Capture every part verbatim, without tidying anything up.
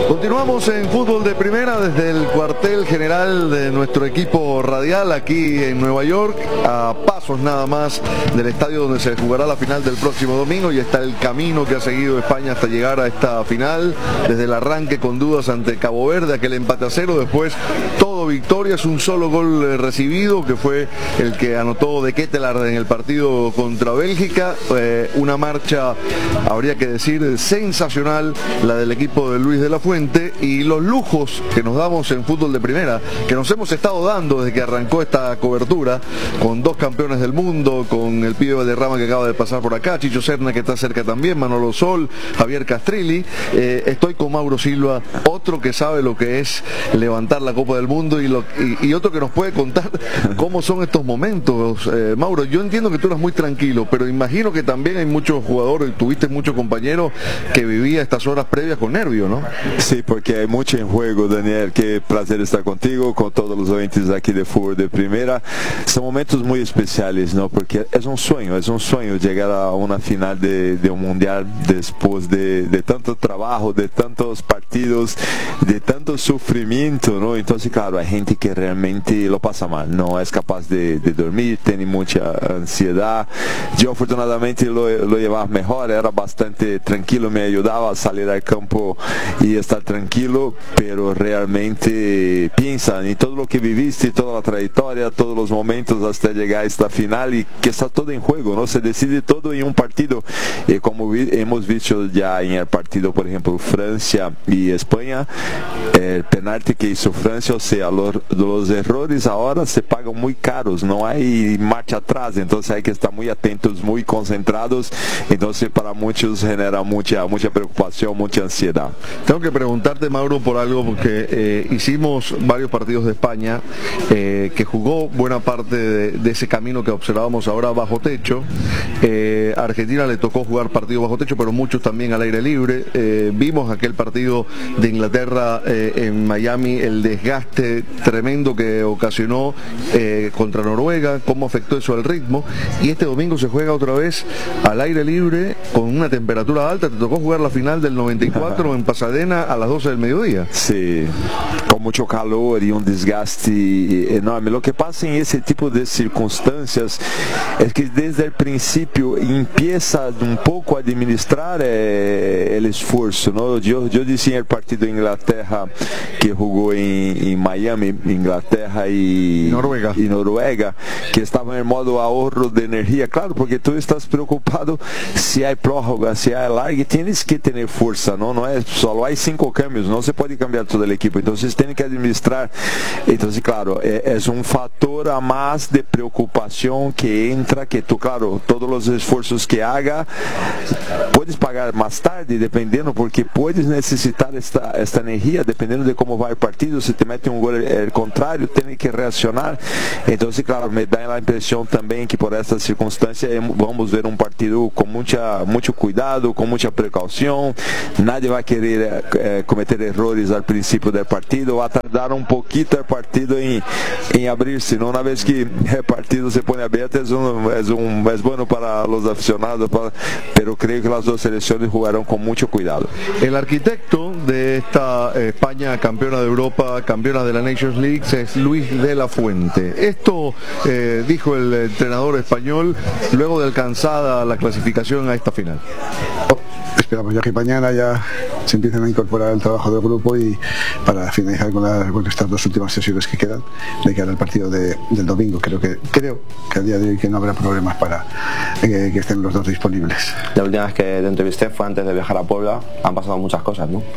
Continuamos en Fútbol de Primera desde el cuartel general de nuestro equipo radial aquí en Nueva York, a pasos nada más del estadio donde se jugará la final del próximo domingo, y está el camino que ha seguido España hasta llegar a esta final, desde el arranque con dudas ante Cabo Verde, aquel empate a cero, después todo victoria, es un solo gol recibido que fue el que anotó De Ketelaere en el partido contra Bélgica, eh, una marcha, habría que decir, sensacional la del equipo de Luis de la Fuente, y los lujos que nos damos en Fútbol de Primera, que nos hemos estado dando desde que arrancó esta cobertura, con dos campeones del mundo, con el pibe de Rama que acaba de pasar por acá, Chicho Serna que está cerca también, Manolo Sol, Javier Castrilli, eh, estoy con Mauro Silva, otro que sabe lo que es levantar la Copa del Mundo y, lo, y, y otro que nos puede contar cómo son estos momentos. eh, Mauro, yo entiendo que tú eras muy tranquilo, pero imagino que también hay muchos jugadores, tuviste muchos compañeros que vivían estas horas previas con nervio, ¿no? Sí, porque hay mucho en juego, Daniel. Qué placer estar contigo, con todos los oyentes aquí de Fútbol de Primera. Son momentos muy especiales, ¿no? Porque es un sueño, es un sueño llegar a una final de, de un mundial después de, de tanto trabajo, de tantos partidos, de tanto sufrimiento, ¿no? Entonces, claro, hay gente que realmente lo pasa mal, no es capaz de, de dormir, tiene mucha ansiedad. Yo afortunadamente lo, lo llevaba mejor, era bastante tranquilo, me ayudaba a salir al campo y estar tranquilo, pero realmente piensa en todo lo que viviste, toda la trayectoria, todos los momentos hasta llegar a esta final, y que está todo en juego, ¿no? Se decide todo en un partido, y como vi, hemos visto ya en el partido, por ejemplo, Francia y España, el penalti que hizo Francia, o sea, los, los errores ahora se pagan muy caros, no hay marcha atrás, entonces hay que estar muy atentos, muy concentrados, entonces para muchos genera mucha, mucha preocupación, mucha ansiedad. Tengo que preguntarte, Mauro, por algo, porque eh, hicimos varios partidos de España, eh, que jugó buena parte de, de ese camino que observábamos ahora bajo techo. eh, a Argentina le tocó jugar partidos bajo techo, pero muchos también al aire libre. eh, vimos aquel partido de Inglaterra eh, en Miami, el desgaste tremendo que ocasionó eh, contra Noruega, cómo afectó eso al ritmo, y este domingo se juega otra vez al aire libre con una temperatura alta. Te tocó jugar la final del noventa y cuatro en Pasadena a las doce del mediodía. Sí, con mucho calor y un desgaste enorme. Lo que pasa en ese tipo de circunstancias es que desde el principio empieza un poco a administrar eh, el esfuerzo, ¿no? Yo, yo decía en el partido de Inglaterra, que jugó en, en Miami, Inglaterra y Noruega. y Noruega, que estaba en el modo ahorro de energía, claro, porque tú estás preocupado si hay prórroga, si hay alargue, tienes que tener fuerza, ¿no? No es solo hay cinco cambios, no se puede cambiar todo el equipo, entonces tiene que administrar. Entonces, claro, es un factor a más de preocupación que entra, que tú, claro, todos los esfuerzos que haga puedes pagar más tarde, dependiendo, porque puedes necesitar esta, esta energía, dependiendo de cómo va el partido. Si te mete un gol el contrario, tiene que reaccionar. Entonces, claro, me da la impresión también que por esta circunstancia vamos a ver un partido con mucha, mucho cuidado, con mucha precaución. Nadie va a querer eh, cometer errores al principio del partido, va a tardar un poquito el partido en, en abrirse, ¿no? Una vez que el partido se pone abierto es, un, es, un, es bueno para los aficionados, para, pero creo que las dos selecciones jugaron con mucho cuidado. El arquitecto de esta España campeona de Europa, campeona de la Nations League, es Luis de la Fuente. Esto eh, dijo el entrenador español luego de alcanzada la clasificación a esta final. Esperamos ya que mañana ya se empiecen a incorporar el trabajo del grupo, y para finalizar con, la, con estas dos últimas sesiones que quedan de cara al partido de, del domingo. Creo que creo que a día de hoy que no habrá problemas para eh, que estén los dos disponibles. La última vez que te entrevisté fue antes de viajar a Puebla. Han pasado muchas cosas, ¿no?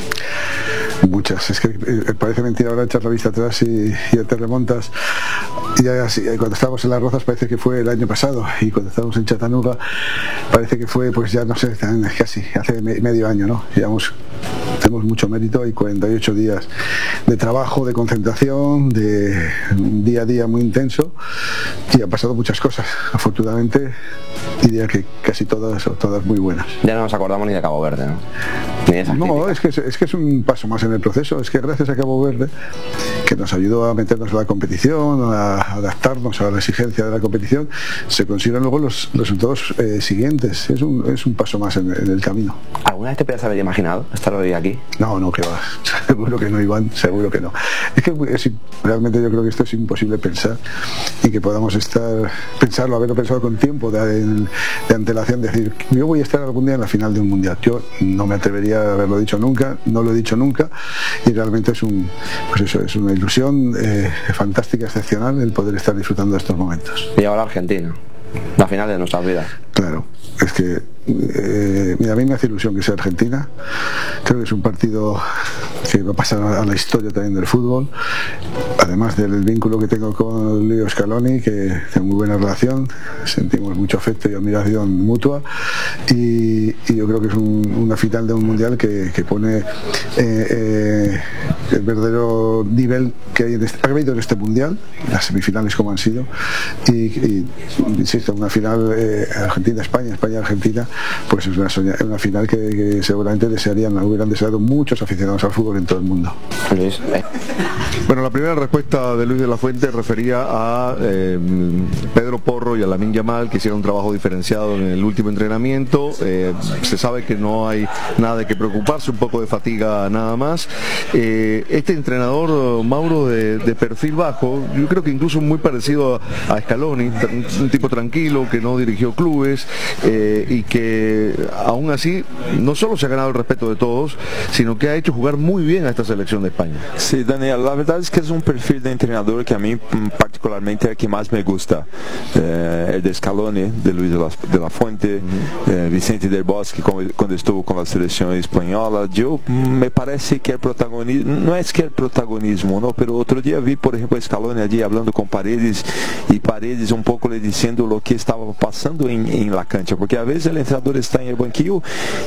Muchas. Es que eh, parece mentira ahora echar la vista atrás y, y te remontas. Y ya, así, cuando estábamos en Las Rozas parece que fue el año pasado, y cuando estábamos en Chattanooga parece que fue, pues ya no sé, casi hace medio año, ¿no? Llevamos, tenemos mucho mérito y cuarenta y ocho días de trabajo, de concentración, de día a día muy intenso, y han pasado muchas cosas. Afortunadamente diría que casi todas, todas muy buenas. Ya no nos acordamos ni de Cabo Verde, ¿no? Ni de no, es que, es que es un paso más en el proceso. Es que gracias a Cabo Verde, que nos ayudó a meternos en la competición, a adaptarnos a la exigencia de la competición, se consiguen luego los, los resultados eh, siguientes. Es un, es un paso más en, en el camino. ¿Alguna vez te podías haber imaginado estar hoy aquí? No, no, que va. seguro que no, Iván, seguro que no. Es que es, realmente yo creo que esto es imposible pensar y que podamos estar, pensarlo, haberlo pensado con tiempo de, de, de antelación, decir, yo voy a estar algún día en la final de un mundial. Yo no me atrevería a haberlo dicho nunca, no lo he dicho nunca, y realmente es un, pues eso, es una ilusión eh, fantástica, excepcional el poder estar disfrutando de estos momentos. Y ahora Argentina, la final de nuestras vidas. Claro, es que eh, mira, a mí me hace ilusión que sea Argentina. Creo que es un partido que va a pasar a la historia también del fútbol, además del vínculo que tengo con Leo Scaloni, que tengo muy buena relación, sentimos mucho afecto y admiración mutua, y, y yo creo que es un, una final de un mundial que, que pone eh, eh, el verdadero nivel que hay en este, ha habido en este mundial, las semifinales como han sido, y, y insisto, una final eh, Argentina-España, España-Argentina, pues es una, soña, una final que, que seguramente desearían, hubieran deseado muchos aficionados al fútbol en todo el mundo. Luis, eh. Bueno, la primera respuesta de Luis de la Fuente refería a eh, Pedro Porro y a Lamine Yamal, que hicieron un trabajo diferenciado en el último entrenamiento. Eh, se sabe que no hay nada de que preocuparse, un poco de fatiga nada más. Eh, este entrenador, Mauro, de, de perfil bajo, yo creo que incluso muy parecido a, a Scaloni, un tipo tranquilo que no dirigió clubes eh, y que aún así no solo se ha ganado el respeto de todos, sino que ha hecho jugar muy bien a esta selección de España. Sí, Daniel, la verdad es que es un perfil de entrenador que a mí particularmente es el que más me gusta. Eh, el de Scaloni, de Luis de la, de la Fuente, uh-huh. eh, Vicente del Bosque cuando estuvo con la selección española. Yo me parece que el protagonismo, no es que el protagonismo, ¿no? Pero otro día vi, por ejemplo, a Scaloni allí hablando con Paredes y Paredes un poco le diciendo lo que estaba pasando en, en la cancha, porque a veces el entrenador está en el banquillo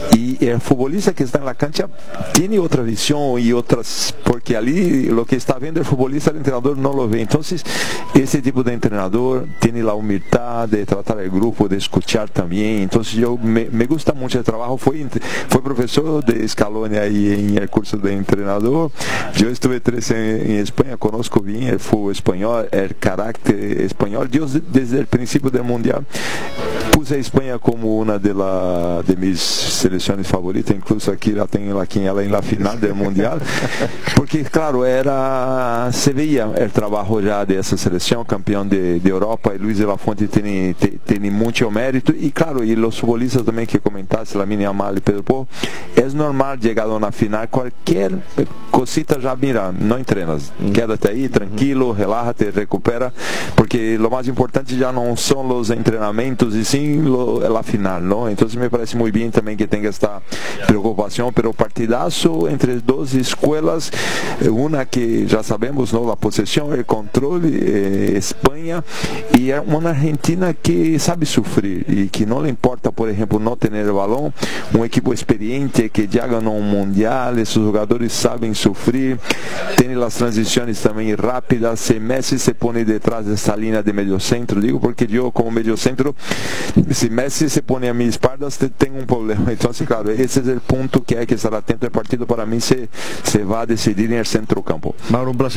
y el futbolista que está en la cancha tiene otra visión y otras, porque allí lo que está viendo el futbolista, el entrenador no lo ve. Entonces, ese tipo de entrenador tiene la humildad de tratar el grupo, de escuchar también. Entonces, yo me, me gusta mucho el trabajo. Fui, fui profesor de Scaloni ahí en el curso de entrenador. Yo estuve tres en, en España, conozco bien el fútbol español, el carácter español. Yo desde el principio del mundial puse a España como una de, la, de mis selecciones favoritas, incluso aquí la tengo aquí en la final del mundial, porque claro, era, se veía el trabajo ya de esa selección, campeón de, de Europa, y Luis de la Fuente tiene, tiene mucho mérito, y claro, y los futbolistas también que comentaste, Lamine Yamal y Pedro Porro, es normal llegar a una final, cualquier cosita ya, mira, no entrenas, quédate ahí, tranquilo, relájate, recupera, porque lo más importante ya no son los entrenamientos, y sí lo, la final, ¿no? Entonces me parece muy bien también que tenga esta preocupación, pero partidazo entre dos escuelas, una que ya sabemos, ¿no? La posesión, el control, eh, España, y una Argentina que sabe sufrir y que no le importa, por ejemplo, no tener el balón, un equipo experiente que ya ganó un mundial, esos jugadores saben sufrir, tienen las transiciones también rápidas. Si Messi se pone detrás de esa línea de medio centro, digo porque yo como medio centro, si Messi se pone a mis espaldas, tengo un problema. Entonces, claro, ese es el punto que hay que estar atento. El partido para mí se, se va a decidir en el centro campo. Mauro, un placer.